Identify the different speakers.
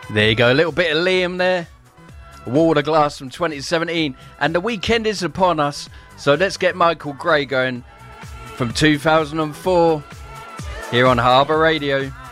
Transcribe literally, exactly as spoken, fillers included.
Speaker 1: There you go, a little bit of Liam there. Water Glass from twenty seventeen. And the weekend is upon us, so let's get Michael Gray going from two thousand four here on Harbour Radio.